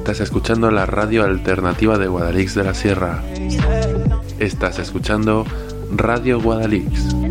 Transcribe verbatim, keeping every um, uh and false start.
Estás escuchando la radio alternativa de Guadalix de la Sierra. Estás escuchando Radio Guadalix.